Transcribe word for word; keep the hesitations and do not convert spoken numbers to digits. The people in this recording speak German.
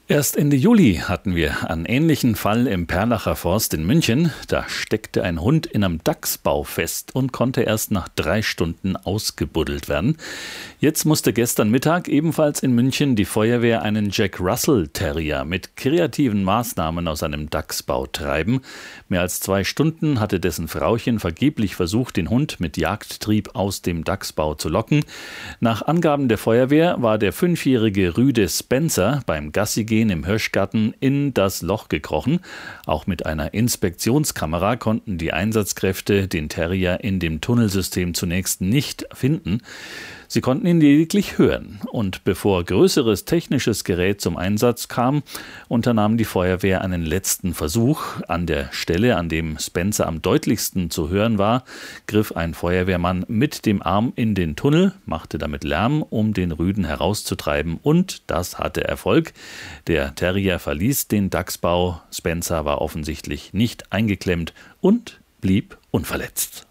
Erst Ende Juli hatten wir einen ähnlichen Fall im Perlacher Forst in München. Da steckte ein Hund in einem Dachsbau fest und konnte erst nach drei Stunden ausgebuddelt werden. Jetzt musste gestern Mittag ebenfalls in München die Feuerwehr einen Jack Russell Terrier mit kreativen Maßnahmen aus einem Dachsbau treiben. Mehr als zwei Stunden hatte dessen Frauchen vergeblich versucht, den Hund mit Jagdtrieb aus dem Dachsbau zu locken. Nach Angaben der Feuerwehr war der fünfjährige Rüde Spencer beim Gassigehen im Hirschgarten in das Loch gekrochen. Auch mit einer Inspektionskamera konnten die Einsatzkräfte den Terrier in dem Tunnelsystem zunächst nicht finden. Sie konnten ihn lediglich hören. Und bevor größeres technisches Gerät zum Einsatz kam, unternahm die Feuerwehr einen letzten Versuch. An der Stelle, an dem Spencer am deutlichsten zu hören war, griff ein Feuerwehrmann mit dem Arm in den Tunnel, machte damit Lärm, um den Rüden herauszutreiben, und das hatte Erfolg. Der Terrier verließ den Dachsbau. Spencer war offensichtlich nicht eingeklemmt und blieb unverletzt.